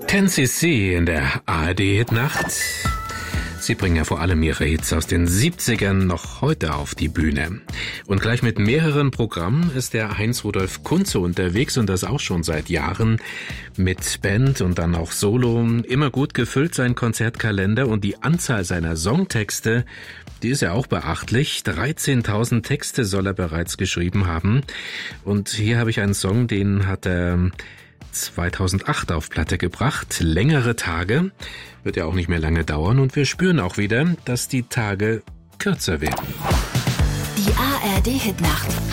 10cc in der ARD-Hitnacht. Sie bringen ja vor allem ihre Hits aus den 70ern noch heute auf die Bühne. Und gleich mit mehreren Programmen ist der Heinz-Rudolf Kunze unterwegs und das auch schon seit Jahren. Mit Band und dann auch Solo. Immer gut gefüllt sein Konzertkalender und die Anzahl seiner Songtexte, die ist ja auch beachtlich. 13.000 Texte soll er bereits geschrieben haben. Und hier habe ich einen Song, den hat er 2008 auf Platte gebracht. Längere Tage. Wird ja auch nicht mehr lange dauern und wir spüren auch wieder, dass die Tage kürzer werden. Die ARD-Hitnacht.